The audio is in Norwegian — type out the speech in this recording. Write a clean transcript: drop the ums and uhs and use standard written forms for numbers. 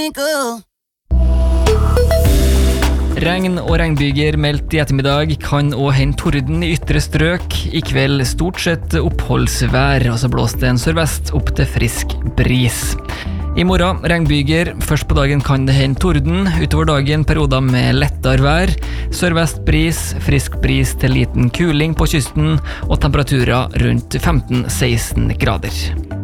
Regn og regnbyger meldt I ettermiddag, kan også hende torden I ytre strøk. I kveld stort sett oppholdsvær, og så blåser det en sørvest opp til frisk bris. I morgen regnbyger, først på dagen kan det hende torden, utover dagen perioder med lettere vær, sørvest bris, frisk bris til liten kuling på kysten, og temperaturer rundt 15-16 grader.